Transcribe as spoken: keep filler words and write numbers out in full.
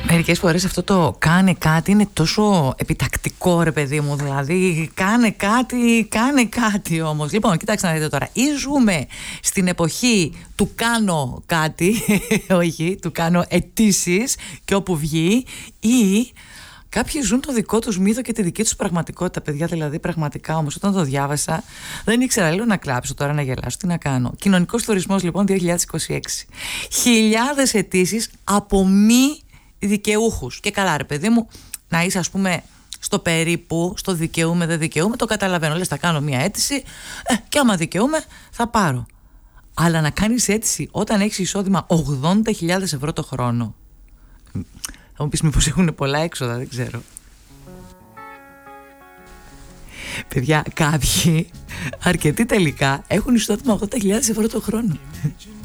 Μερικές φορές αυτό το κάνε κάτι είναι τόσο επιτακτικό, ρε παιδί μου. Δηλαδή, κάνε κάτι, κάνε κάτι όμως. Λοιπόν, κοιτάξτε να δείτε τώρα. Ή ζούμε στην εποχή του κάνω κάτι, όχι, του κάνω αιτήσεις και όπου βγει, ή κάποιοι ζουν το δικό τους μύθο και τη δική τους πραγματικότητα, παιδιά. Δηλαδή, πραγματικά όμως, όταν το διάβασα, δεν ήξερα, λέω να κλάψω τώρα, να γελάσω. Τι να κάνω. Κοινωνικός τουρισμός, λοιπόν, δύο χιλιάδες είκοσι έξι. Χιλιάδες αιτήσεις από μη δικαιούχους. Και καλά, ρε παιδί μου, να είσαι, ας πούμε, στο περίπου, στο δικαιούμαι, δεν δικαιούμαι, το καταλαβαίνω. Λες, θα κάνω μια αίτηση, ε, και άμα δικαιούμαι, θα πάρω. Αλλά να κάνεις αίτηση όταν έχεις εισόδημα ογδόντα χιλιάδες ευρώ το χρόνο. Θα μου πεις μήπως έχουν πολλά έξοδα, δεν ξέρω. Παιδιά, κάποιοι, αρκετοί τελικά, έχουν εισόδημα ογδόντα χιλιάδες ευρώ το χρόνο.